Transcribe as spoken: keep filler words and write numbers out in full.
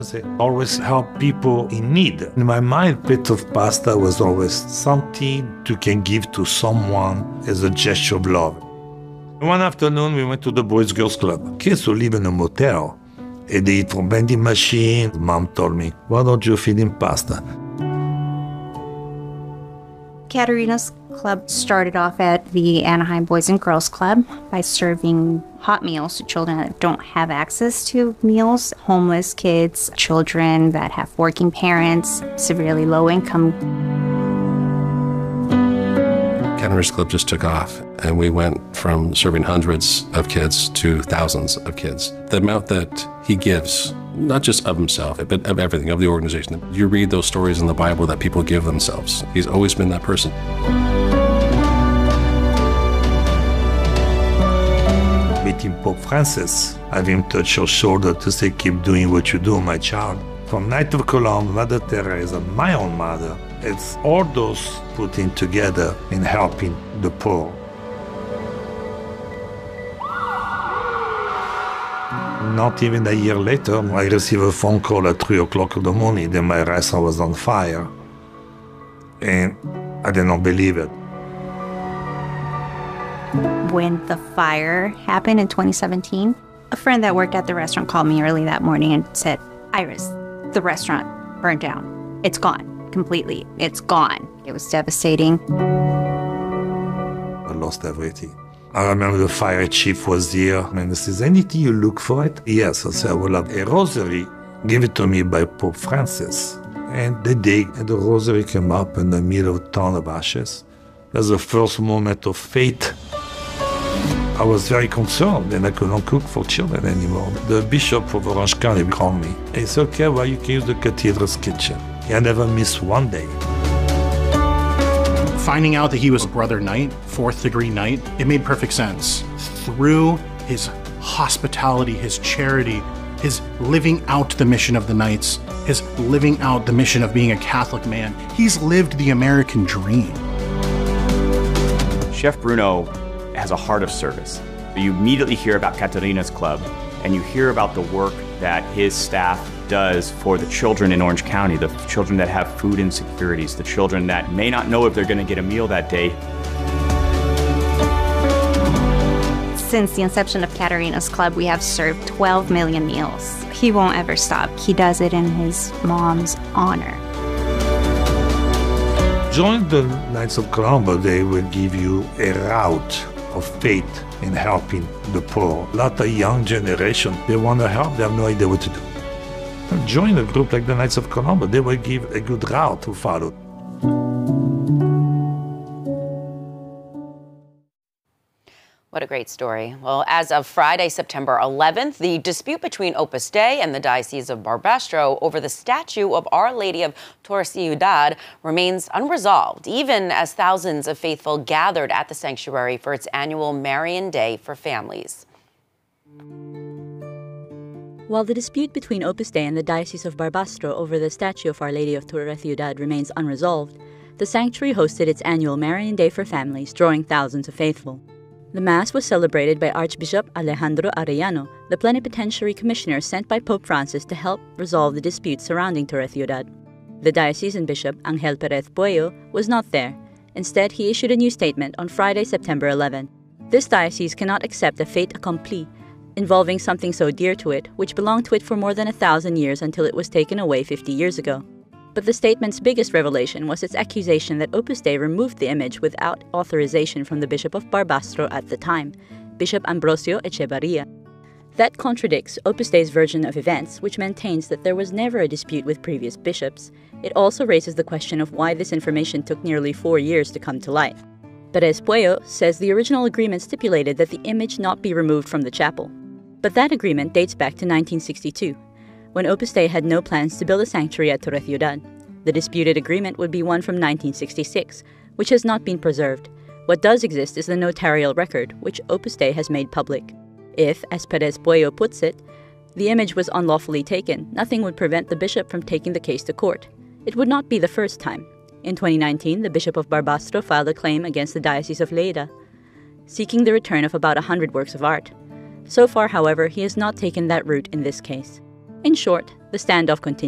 They always help people in need. In my mind, plate of pasta was always something you can give to someone as a gesture of love. One afternoon, we went to the Boys Girls Club. Kids who live in a motel, and they eat from vending machine. Mom told me, why don't you feed him pasta? Katerina's Club started off at the Anaheim Boys and Girls Club by serving hot meals to children that don't have access to meals, homeless kids, children that have working parents, severely low income. Katerina's Club just took off, and we went from serving hundreds of kids to thousands of kids. The amount that he gives, not just of himself, but of everything, of the organization. You read those stories in the Bible that people give themselves. He's always been that person. Meeting Pope Francis, having him touch your shoulder to say, keep doing what you do, my child. From Knights of Columbus, Mother Teresa, my own mother, it's all those putting together in helping the poor. Not even a year later, I received a phone call at three o'clock in the morning that my restaurant was on fire. And I did not believe it. When the fire happened in twenty seventeen, a friend that worked at the restaurant called me early that morning and said, Iris, the restaurant burned down. It's gone. Completely. It's gone. It was devastating. I lost everything. I remember the fire chief was here, and he says, anything you look for it? Yes, I said, I will have a rosary. Give it to me by Pope Francis. And they dig, and the rosary came up in the middle of a ton of ashes. That's the first moment of faith. I was very concerned, and I couldn't cook for children anymore. The bishop of Orange County called me. He said, okay, well, you can use the cathedral's kitchen. I never missed one day. Finding out that he was a brother knight, fourth degree knight, it made perfect sense. Through his hospitality, his charity, his living out the mission of the Knights, his living out the mission of being a Catholic man, he's lived the American dream. Chef Bruno has a heart of service. You immediately hear about Katerina's Club, and you hear about the work that his staff does for the children in Orange County, the children that have food insecurities, the children that may not know if they're going to get a meal that day. Since the inception of Katerina's Club, we have served twelve million meals. He won't ever stop. He does it in his mom's honor. Join the Knights of Columbus, they will give you a route of faith in helping the poor. A lot of young generation, they want to help, they have no idea what to do. Join a group like the Knights of Columbus, they will give a good route to follow. What a great story. Well, as of Friday, September eleventh, the dispute between Opus Dei and the Diocese of Barbastro over the statue of Our Lady of Torre Ciudad remains unresolved, even as thousands of faithful gathered at the sanctuary for its annual Marian Day for Families. While the dispute between Opus Dei and the Diocese of Barbastro over the statue of Our Lady of Torre Ciudad remains unresolved, the sanctuary hosted its annual Marian Day for Families, drawing thousands of faithful. The Mass was celebrated by Archbishop Alejandro Arellano, the plenipotentiary commissioner sent by Pope Francis to help resolve the disputes surrounding Torre Ciudad. The diocesan bishop, Angel Perez Puello, was not there. Instead, he issued a new statement on Friday, September eleventh. This diocese cannot accept a fait accompli involving something so dear to it, which belonged to it for more than a thousand years until it was taken away fifty years ago. But the statement's biggest revelation was its accusation that Opus Dei removed the image without authorization from the Bishop of Barbastro at the time, Bishop Ambrosio Echevarria. That contradicts Opus Dei's version of events, which maintains that there was never a dispute with previous bishops. It also raises the question of why this information took nearly four years to come to light. Perez Puello says the original agreement stipulated that the image not be removed from the chapel. But that agreement dates back to nineteen sixty-two. When Opus Dei had no plans to build a sanctuary at Torre Ciudad. The disputed agreement would be one from nineteen sixty-six, which has not been preserved. What does exist is the notarial record, which Opus Dei has made public. If, as Perez Puello puts it, the image was unlawfully taken, nothing would prevent the bishop from taking the case to court. It would not be the first time. In twenty nineteen, the Bishop of Barbastro filed a claim against the Diocese of Lleida, seeking the return of about one hundred works of art. So far, however, he has not taken that route in this case. In short, the standoff continued.